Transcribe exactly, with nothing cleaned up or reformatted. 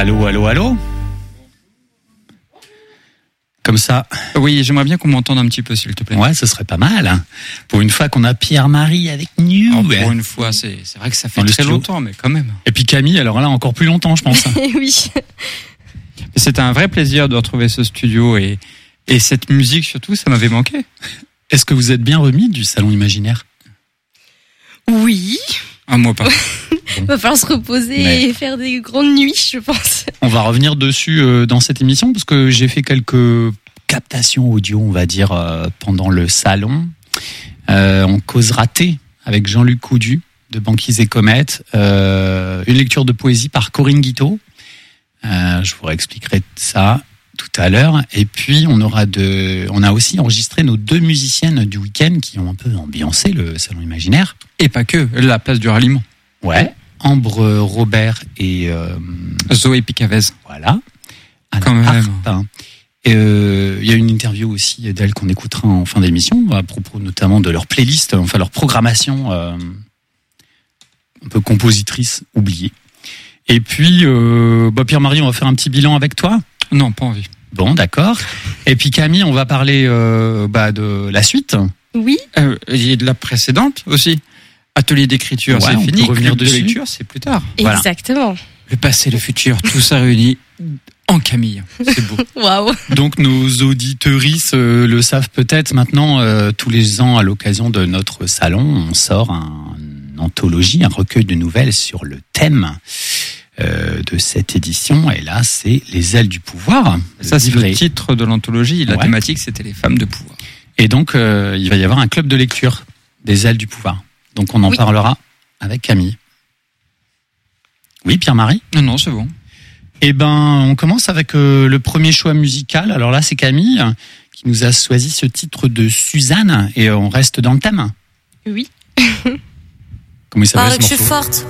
Allô, allô, allô. Comme ça. Oui, j'aimerais bien qu'on m'entende un petit peu, s'il te plaît. Ouais, ce serait pas mal. Pour une fois qu'on a Pierre-Marie avec nous. Oh, pour une fois, c'est, c'est vrai que ça fait Dans très longtemps, mais quand même. Et puis Camille, alors là, encore plus longtemps, je pense. Oui. C'était un vrai plaisir de retrouver ce studio et, et cette musique surtout, ça m'avait manqué. Est-ce que vous êtes bien remis du salon imaginaire? Oui. Un mois pas. Il va falloir se reposer Mais... et faire des grandes nuits, je pense. On va revenir dessus euh, dans cette émission parce que j'ai fait quelques captations audio, on va dire, euh, pendant le salon. Euh, on cause raté avec Jean-Luc Coudu de Banquise et Comète. Euh, une lecture de poésie par Corinne Guiteau. Euh, je vous réexpliquerai ça tout à l'heure. Et puis, on aura de, on a aussi enregistré nos deux musiciennes du week-end qui ont un peu ambiancé le salon imaginaire. Et pas que, la place du ralliement. Ouais. Ambre Robert et euh, Zoé Picavez. Voilà. À Quand la même. harpe. Il euh, y a une interview aussi d'elle qu'on écoutera en fin d'émission à propos notamment de leur playlist, enfin leur programmation euh, un peu compositrice oubliée. Et puis euh, bah Pierre-Marie, on va faire un petit bilan avec toi. Non, pas envie. Bon, d'accord. Et puis Camille, on va parler euh, bah, de la suite. Oui. Euh, et de la précédente aussi. Atelier d'écriture, Ouais, c'est on fini. peut revenir Club de dessus. lecture, c'est plus tard. Voilà. Exactement. Le passé, le futur, tout ça réuni en Camille. C'est beau. Waouh. Donc nos auditeuristes euh, le savent peut-être maintenant, euh, tous les ans à l'occasion de notre salon, on sort un, une anthologie, un recueil de nouvelles sur le thème euh, de cette édition. Et là, c'est Les ailes du pouvoir. Ça, c'est livret. le titre de l'anthologie. La Ouais. thématique, c'était les femmes de pouvoir. Et donc, euh, il va y avoir un club de lecture des ailes du pouvoir. Donc, on en Oui. parlera avec Camille. Oui, Pierre-Marie? Non, non, c'est bon. Eh ben, on commence avec euh, le premier choix musical. Alors là, c'est Camille qui nous a choisi ce titre de Suzanne et on reste dans le thème. Oui. Comment il s'appelle Paraît ce que je suis morceau? forte,